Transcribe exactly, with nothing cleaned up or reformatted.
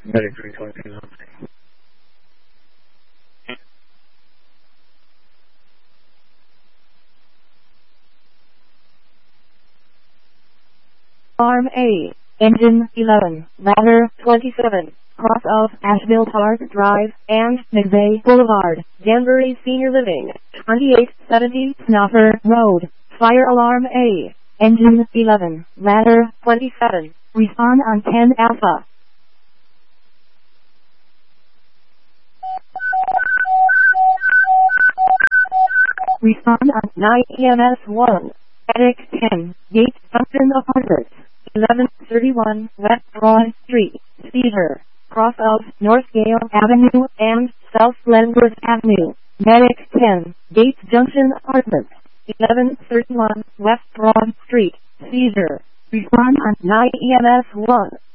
Medic three twenty-two something. Alarm A. Engine eleven, ladder twenty-seven, cross of Asheville Park Drive and McVeigh Boulevard, Danbury Senior Living, twenty-eight seventy Snuffer Road. Fire alarm A. Engine eleven, ladder twenty-seven. Respond on ten Alpha. Respond on nine E M S one. Medic ten, Gate Junction Apartments, eleven thirty-one West Broad Street, Cedar, cross of North Gale Avenue and South Glenworth Avenue. Medic ten, Gate Junction Apartments, eleven thirty-one West Broad Street, Cedar. Respond on nine E M S one.